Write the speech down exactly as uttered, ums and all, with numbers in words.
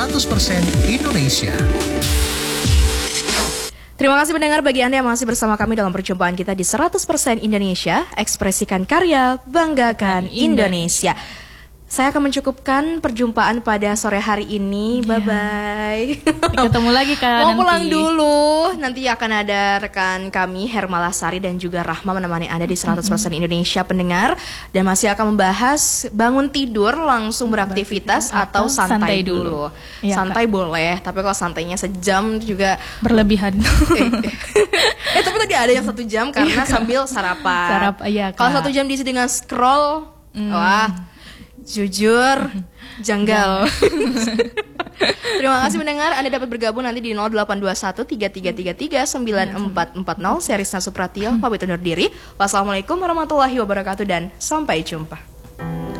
seratus persen Indonesia. Terima kasih pendengar, bagi Anda yang masih bersama kami dalam perjumpaan kita di seratus persen Indonesia, ekspresikan karya, banggakan Indonesia. Saya akan mencukupkan perjumpaan pada sore hari ini. Yeah. Bye-bye. Ketemu lagi Kak. Mau pulang dulu. Nanti akan ada rekan kami Hermala Sari dan juga Rahma menemani Anda di seratus persen Indonesia pendengar. Dan masih akan membahas bangun tidur langsung beraktivitas atau santai, santai dulu, dulu. Ya, santai Kak. Boleh, tapi kalau santainya sejam juga berlebihan. eh, eh tapi tadi ada yang satu jam karena sambil sarapan. Sarap, iya, kalau satu jam diisi dengan scroll, hmm. wah jujur janggal. Terima kasih mendengar. Anda dapat bergabung nanti di nol delapan dua satu tiga tiga tiga tiga sembilan empat empat nol. Saya Risna Supratio pamit undur diri. Wassalamualaikum warahmatullahi wabarakatuh dan sampai jumpa.